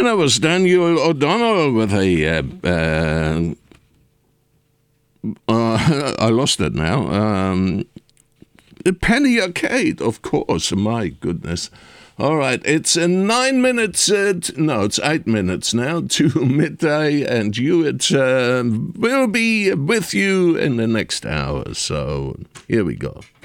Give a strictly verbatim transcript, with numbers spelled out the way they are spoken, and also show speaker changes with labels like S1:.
S1: that was Daniel O'Donnell with a... Uh, uh, uh, I lost it now. Um, Penny Arcade, of course. My goodness. All right, it's uh, nine minutes, uh, t- no, it's eight minutes now to midday, and you, it uh, will be with you in the next hour. So here we go.